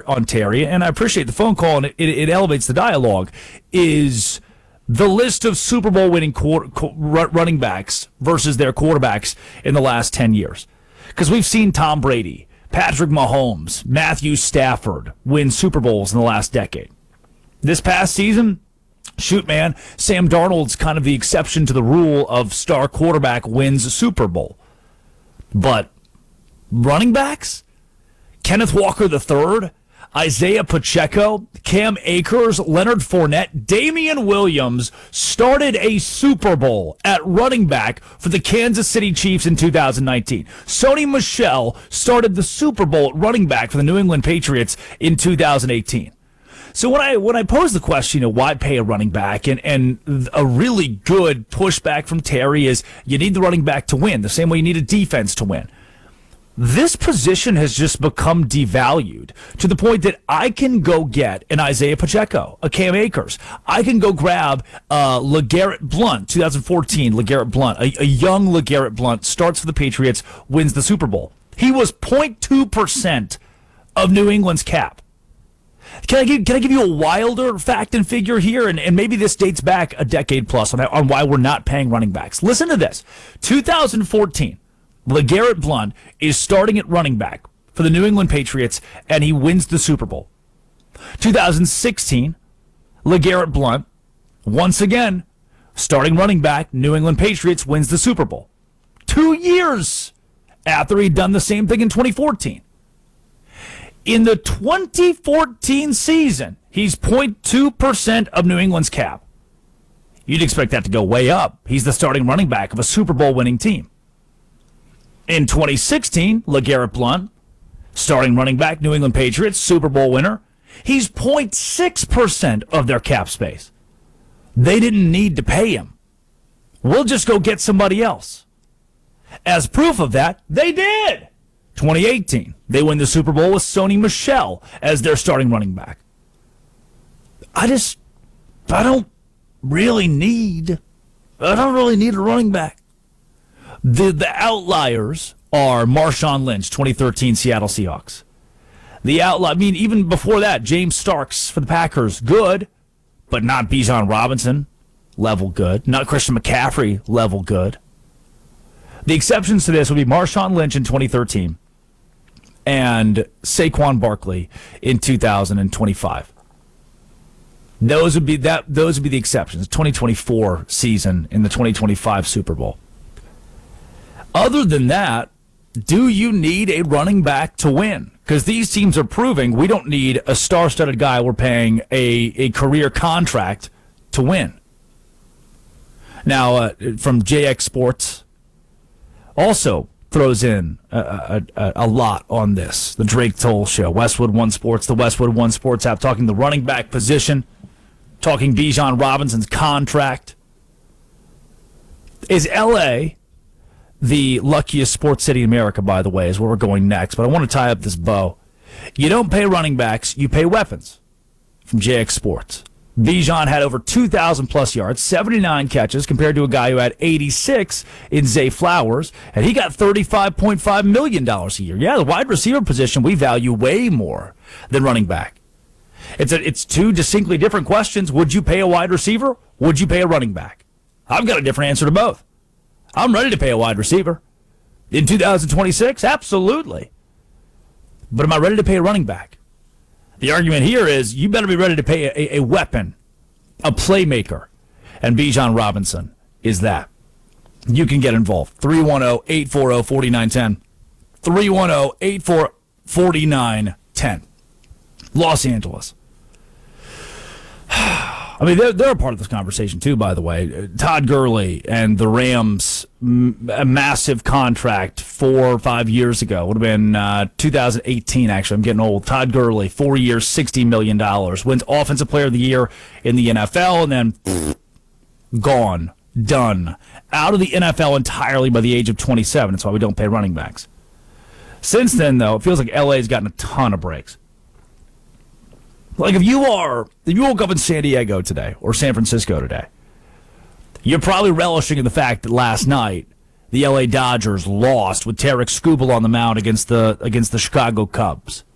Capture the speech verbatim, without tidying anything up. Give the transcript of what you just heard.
on Terry, and I appreciate the phone call, and it, it elevates the dialogue, is the list of Super Bowl winning quarter, running backs versus their quarterbacks in the last ten years. Because we've seen Tom Brady, Patrick Mahomes, Matthew Stafford win Super Bowls in the last decade. This past season, shoot, man, Sam Darnold's kind of the exception to the rule of star quarterback wins a Super Bowl. But running backs? Kenneth Walker the third, Isaiah Pacheco, Cam Akers, Leonard Fournette, Damian Williams started a Super Bowl at running back for the Kansas City Chiefs in two thousand nineteen. Sony Michel started the Super Bowl at running back for the New England Patriots in two thousand eighteen. So when I when I pose the question of why pay a running back, and, and a really good pushback from Terry is you need the running back to win, the same way you need a defense to win. This position has just become devalued to the point that I can go get an Isaiah Pacheco, a Cam Akers. I can go grab uh, LeGarrette Blount, twenty fourteen LeGarrette Blount, a, a young LeGarrette Blount, starts for the Patriots, wins the Super Bowl. He was zero point two percent of New England's cap. Can I give, can I give you a wilder fact and figure here? And, and maybe this dates back a decade plus on, on why we're not paying running backs. Listen to this. two thousand fourteen, LeGarrette Blount is starting at running back for the New England Patriots, and he wins the Super Bowl. two thousand sixteen, LeGarrette Blount, once again, starting running back, New England Patriots, wins the Super Bowl. Two years after he'd done the same thing in twenty fourteen. In the twenty fourteen season, he's zero point two percent of New England's cap. You'd expect that to go way up. He's the starting running back of a Super Bowl winning team. In twenty sixteen, LeGarrette Blount, starting running back, New England Patriots, Super Bowl winner. He's zero point six percent of their cap space. They didn't need to pay him. We'll just go get somebody else. As proof of that, they did. twenty eighteen, they win the Super Bowl with Sony Michel as their starting running back. I just, I don't really need, I don't really need a running back. The the outliers are Marshawn Lynch, twenty thirteen Seattle Seahawks. The outlier, I mean, even before that, James Starks for the Packers, good, but not Bijan Robinson, level good. Not Christian McCaffrey, level good. The exceptions to this would be Marshawn Lynch in twenty thirteen and Saquon Barkley in two thousand twenty-five. Those would be that. Those would be the exceptions. twenty twenty-four season in the twenty twenty-five Super Bowl. Other than that, do you need a running back to win? Because these teams are proving we don't need a star-studded guy we're paying a, a career contract to win. Now, uh, from J X Sports, also throws in a, a, a lot on this. The Drake Toll Show, Westwood One Sports, the Westwood One Sports app, talking the running back position, talking Bijan Robinson's contract. Is L A the luckiest sports city in America, by the way, is where we're going next, but I want to tie up this bow. You don't pay running backs, you pay weapons. From J X Sports. Bijan had over two thousand plus yards, seventy-nine catches, compared to a guy who had eighty-six in Zay Flowers, and he got thirty-five point five million dollars a year. Yeah, the wide receiver position we value way more than running back. It's a, it's two distinctly different questions. Would you pay a wide receiver? Would you pay a running back? I've got a different answer to both. I'm ready to pay a wide receiver. In two thousand twenty-six, absolutely. But am I ready to pay a running back? The argument here is you better be ready to pay a, a weapon, a playmaker, and Bijan Robinson is that. You can get involved. three one zero, eight four zero, four nine one zero. three one zero, eight four zero, four nine one zero. Los Angeles. I mean, they're, they're a part of this conversation, too, by the way. Todd Gurley and the Rams, m- a massive contract four or five years ago. Would have been uh, two thousand eighteen, actually. I'm getting old. Todd Gurley, four years, sixty million dollars. Wins Offensive Player of the Year in the N F L, and then pfft, gone, done. Out of the N F L entirely by the age of twenty-seven. That's why we don't pay running backs. Since then, though, it feels like L A's gotten a ton of breaks. Like if you are, if you woke up in San Diego today or San Francisco today, you're probably relishing in the fact that last night the L A Dodgers lost with Tarek Skubal on the mound against the against the Chicago Cubs.